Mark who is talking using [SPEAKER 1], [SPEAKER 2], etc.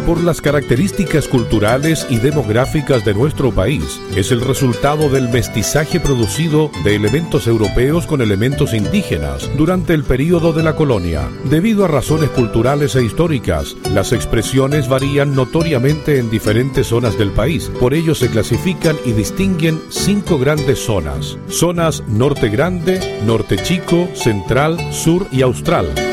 [SPEAKER 1] por las características culturales y demográficas de nuestro país. Es el resultado del mestizaje producido de elementos europeos con elementos indígenas durante el período de la colonia. Debido a razones culturales e históricas, las expresiones varían notoriamente en diferentes zonas del país. Por ello se clasifican y distinguen 5 grandes zonas. Zonas Norte Grande, Norte Chico, Central, Sur y Austral.